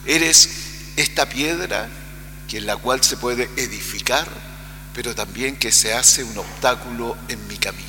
Eres esta piedra en la cual se puede edificar, pero también que se hace un obstáculo en mi camino.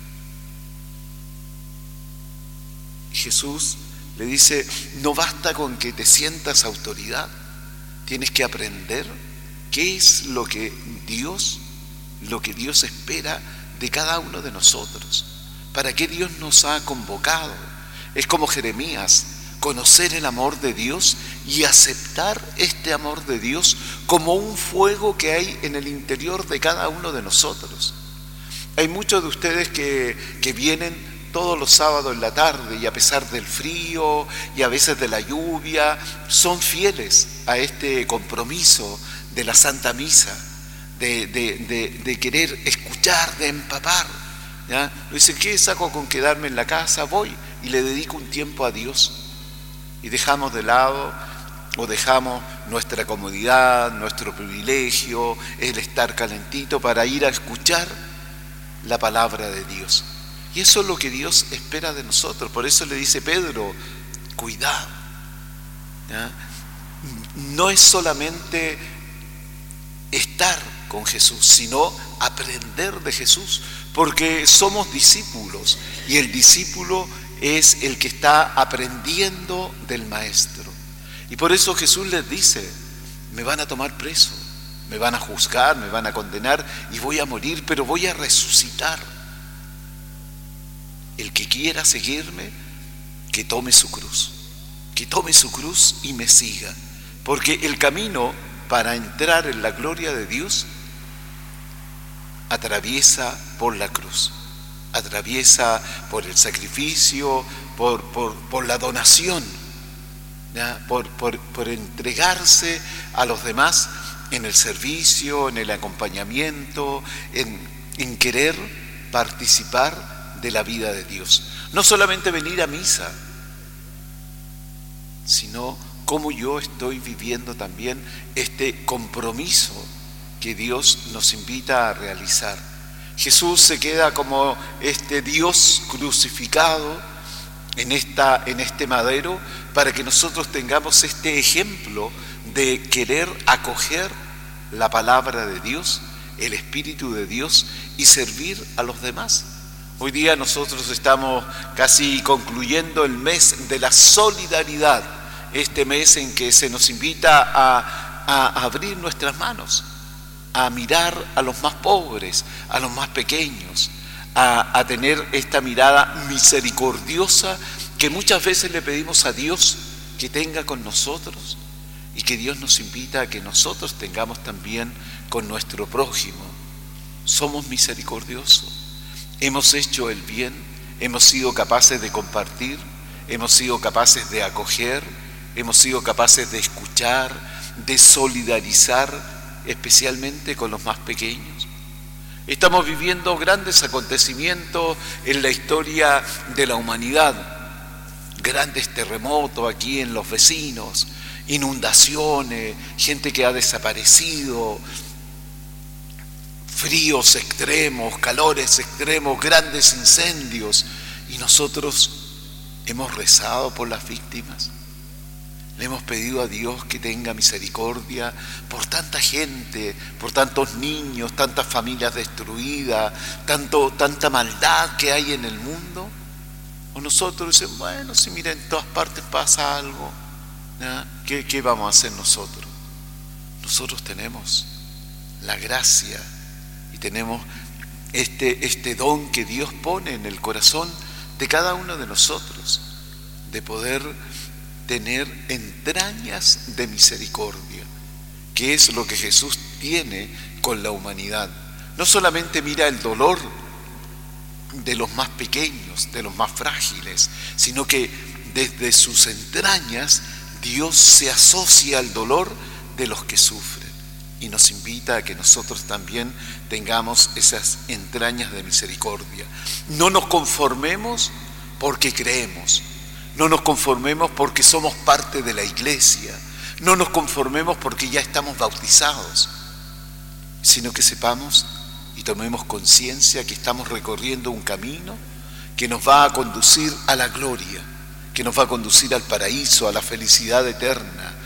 Y Jesús le dice, no basta con que te sientas autoridad, tienes que aprender qué es lo que Dios espera de cada uno de nosotros, para qué Dios nos ha convocado. Es como Jeremías, conocer el amor de Dios y aceptar este amor de Dios como un fuego que hay en el interior de cada uno de nosotros. Hay muchos de ustedes que vienen todos los sábados en la tarde y a pesar del frío y a veces de la lluvia, son fieles a este compromiso de la Santa Misa, de querer escuchar, de empapar, ¿ya? Dicen, ¿qué saco con quedarme en la casa? Voy y le dedico un tiempo a Dios. Y dejamos de lado o dejamos nuestra comodidad, nuestro privilegio, el estar calentito para ir a escuchar la palabra de Dios. Y eso es lo que Dios espera de nosotros. Por eso le dice Pedro, cuidado, ¿ya? No es solamente estar con Jesús, sino aprender de Jesús, porque somos discípulos y el discípulo es el que está aprendiendo del Maestro. Y por eso Jesús les dice, me van a tomar preso, me van a juzgar, me van a condenar y voy a morir, pero voy a resucitar. El que quiera seguirme, que tome su cruz y me siga, porque el camino para entrar en la gloria de Dios atraviesa por la cruz, atraviesa por el sacrificio, por la donación, ¿ya? Por entregarse a los demás en el servicio, en el acompañamiento, en querer participar de la vida de Dios. No solamente venir a misa, sino cómo yo estoy viviendo también este compromiso que Dios nos invita a realizar. Jesús se queda como este Dios crucificado en este madero para que nosotros tengamos este ejemplo de querer acoger la palabra de Dios, el Espíritu de Dios y servir a los demás. Hoy día nosotros estamos casi concluyendo el mes de la solidaridad, este mes en que se nos invita a abrir nuestras manos, a mirar a los más pobres, a los más pequeños, a tener esta mirada misericordiosa que muchas veces le pedimos a Dios que tenga con nosotros y que Dios nos invita a que nosotros tengamos también con nuestro prójimo. Somos misericordiosos, hemos hecho el bien, hemos sido capaces de compartir, hemos sido capaces de acoger, hemos sido capaces de escuchar, de solidarizar, especialmente con los más pequeños. Estamos viviendo grandes acontecimientos en la historia de la humanidad, grandes terremotos aquí en los vecinos, inundaciones, gente que ha desaparecido, fríos extremos, calores extremos, grandes incendios, y nosotros hemos rezado por las víctimas. Le hemos pedido a Dios que tenga misericordia por tanta gente, por tantos niños, tantas familias destruidas, tanta maldad que hay en el mundo. O nosotros decimos, bueno, si mira, en todas partes pasa algo, ¿ya? ¿Qué vamos a hacer nosotros? Nosotros tenemos la gracia y tenemos este don que Dios pone en el corazón de cada uno de nosotros, de poder tener entrañas de misericordia, que es lo que Jesús tiene con la humanidad. No solamente mira el dolor de los más pequeños, de los más frágiles, sino que desde sus entrañas Dios se asocia al dolor de los que sufren y nos invita a que nosotros también tengamos esas entrañas de misericordia. No nos conformemos porque creemos, no nos conformemos porque somos parte de la iglesia, no nos conformemos porque ya estamos bautizados, sino que sepamos y tomemos conciencia que estamos recorriendo un camino que nos va a conducir a la gloria, que nos va a conducir al paraíso, a la felicidad eterna,